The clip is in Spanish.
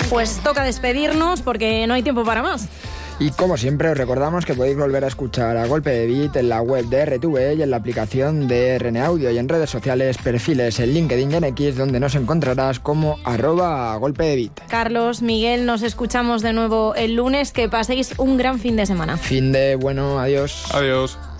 Pues toca despedirnos porque no hay tiempo para más. Y como siempre os recordamos que podéis volver a escuchar A Golpe de Beat en la web de RTV y en la aplicación de RN Audio y en redes sociales, perfiles en LinkedIn y en X, donde nos encontrarás como @golpedebeat. Carlos, Miguel, nos escuchamos de nuevo el lunes. Que paséis un gran fin de semana. Fin de bueno, adiós. Adiós.